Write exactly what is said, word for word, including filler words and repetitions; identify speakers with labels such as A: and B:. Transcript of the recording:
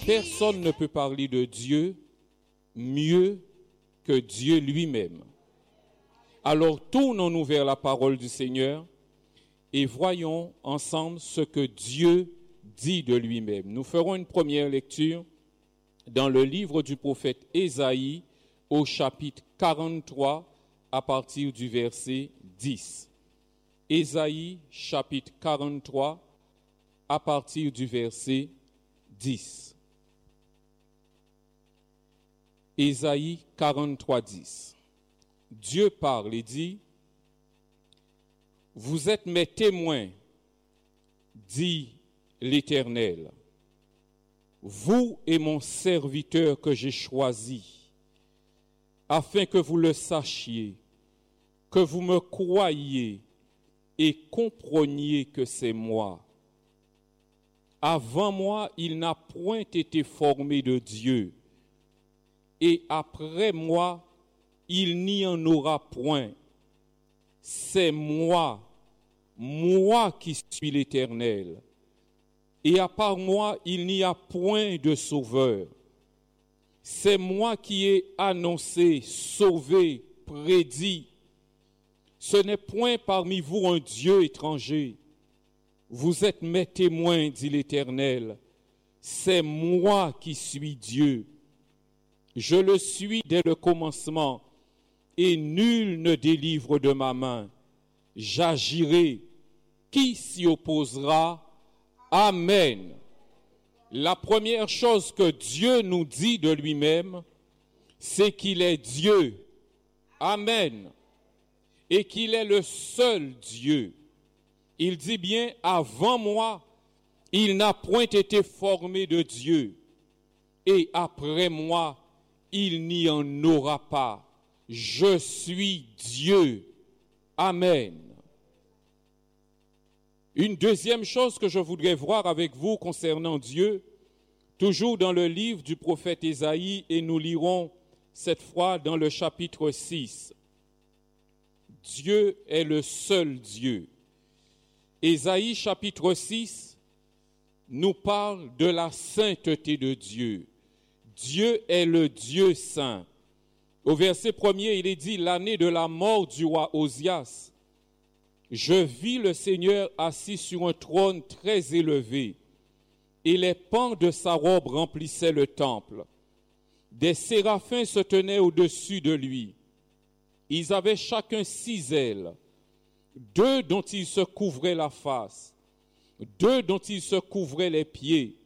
A: personne ne peut parler de Dieu mieux que Dieu lui-même. Alors tournons-nous vers la parole du Seigneur et voyons ensemble ce que Dieu dit de lui-même. Nous ferons une première lecture dans le livre du prophète Ésaïe au chapitre quarante-trois à partir du verset dix. Ésaïe chapitre quarante-trois à partir du verset dix. Ésaïe quarante-trois, dix. Dieu parle et dit: vous êtes mes témoins, dit l'Éternel, vous et mon serviteur que j'ai choisi, afin que vous le sachiez, que vous me croyiez et compreniez que c'est moi. Avant moi, il n'a point été formé de Dieu, et après moi, il n'y en aura point. C'est moi, moi qui suis l'Éternel, et à part moi, il n'y a point de sauveur. C'est moi qui ai annoncé, sauvé, prédit. Ce n'est point parmi vous un Dieu étranger. Vous êtes mes témoins, dit l'Éternel. C'est moi qui suis Dieu. Je le suis dès le commencement, et nul ne délivre de ma main. J'agirai. Qui s'y opposera? Amen. La première chose que Dieu nous dit de lui-même, c'est qu'il est Dieu. Amen. Et qu'il est le seul Dieu. Il dit bien, avant moi, il n'a point été formé de Dieu. Et après moi, il n'y en aura pas. Je suis Dieu. Amen. Une deuxième chose que je voudrais voir avec vous concernant Dieu, toujours dans le livre du prophète Ésaïe, et nous lirons cette fois dans le chapitre six. Dieu est le seul Dieu. Ésaïe chapitre six nous parle de la sainteté de Dieu. Dieu est le Dieu saint. Au verset premier, il est dit: l'année de la mort du roi Osias, je vis le Seigneur assis sur un trône très élevé, et les pans de sa robe remplissaient le temple. Des séraphins se tenaient au-dessus de lui. Ils avaient chacun six ailes, deux dont ils se couvraient la face, deux dont ils se couvraient les pieds,